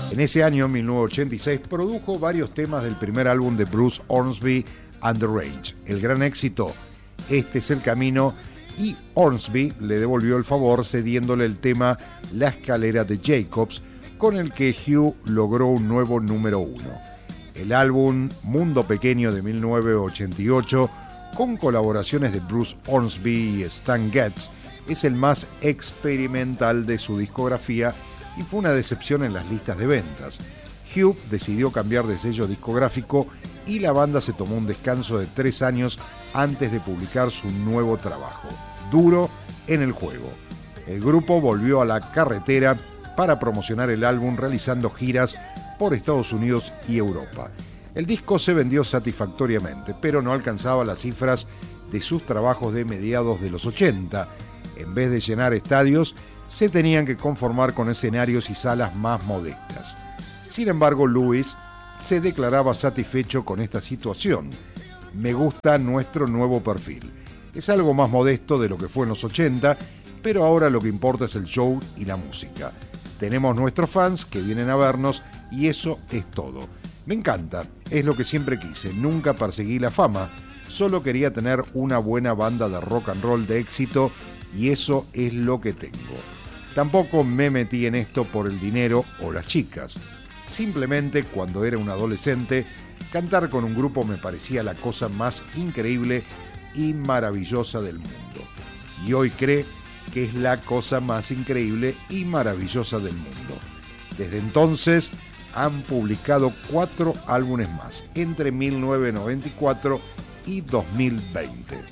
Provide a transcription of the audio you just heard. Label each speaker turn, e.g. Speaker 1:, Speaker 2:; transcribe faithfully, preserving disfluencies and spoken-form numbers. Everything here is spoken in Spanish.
Speaker 1: En ese año, mil novecientos ochenta y seis, produjo varios temas del primer álbum de Bruce Hornsby and the Range. El gran éxito, Este es el camino, y Hornsby le devolvió el favor cediéndole el tema La escalera de Jacobs, con el que Hugh logró un nuevo número uno. El álbum Mundo Pequeño de mil novecientos ochenta y ocho, con colaboraciones de Bruce Hornsby y Stan Getz, es el más experimental de su discografía y fue una decepción en las listas de ventas. Hugh decidió cambiar de sello discográfico y la banda se tomó un descanso de tres años antes de publicar su nuevo trabajo, Duro en el Juego. El grupo volvió a la carretera para promocionar el álbum realizando giras por Estados Unidos y Europa. El disco se vendió satisfactoriamente, pero no alcanzaba las cifras de sus trabajos de mediados de los ochenta. En vez de llenar estadios, se tenían que conformar con escenarios y salas más modestas. Sin embargo, Lewis se declaraba satisfecho con esta situación. Me gusta nuestro nuevo perfil. Es algo más modesto de lo que fue en los ochenta, pero ahora lo que importa es el show y la música. Tenemos nuestros fans que vienen a vernos y eso es todo. Me encanta, es lo que siempre quise, nunca perseguí la fama, solo quería tener una buena banda de rock and roll de éxito y eso es lo que tengo. Tampoco me metí en esto por el dinero o las chicas. Simplemente, cuando era un adolescente, cantar con un grupo me parecía la cosa más increíble y maravillosa del mundo. Y hoy cree que es la cosa más increíble y maravillosa del mundo. Desde entonces han publicado cuatro álbumes más, entre mil novecientos noventa y cuatro y dos mil veinte.